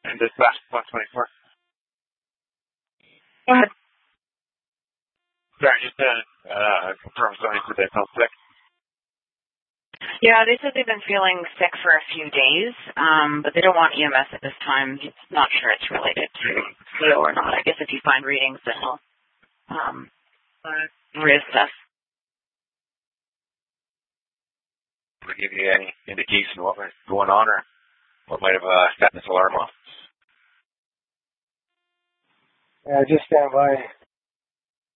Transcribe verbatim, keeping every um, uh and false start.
And this last one twenty-four. Go ahead. Sorry, just to uh, confirm something for the health sick. Yeah, they said they've been feeling sick for a few days, um, but they don't want E M S at this time. It's not sure it's related to flu or not. I guess if you find readings, then we'll um, reassess. Did they give you any indication of what was going on or what might have uh, set this alarm off? Yeah, just stand by.